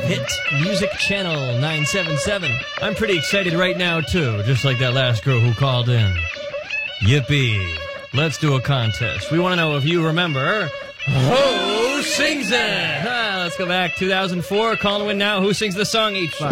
Hit Music Channel 977. I'm pretty excited right now, too, just like that last girl who called in. Yippee. Let's do a contest. We want to know if you remember Who Sings It? Let's go back 2004. Call and win now. Who sings the song each